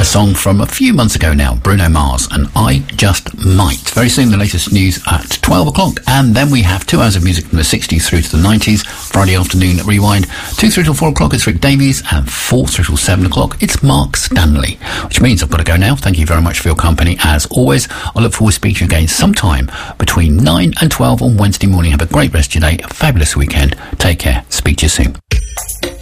song from a few months ago now, Bruno Mars and I Just Might. Very soon the latest news at 12 o'clock, and then we have 2 hours of music from the 60s through to the 90s. Friday afternoon rewind, 2 through till 4 o'clock it's Rick Davies, and 4 through till 7 o'clock it's Mark Stanley, which means I've got to go now. Thank you very much for your company as always. I look forward to speaking to you again sometime between 9 and 12 on Wednesday morning. Have a great rest of your day, a fabulous weekend. Take care. Speak to you soon.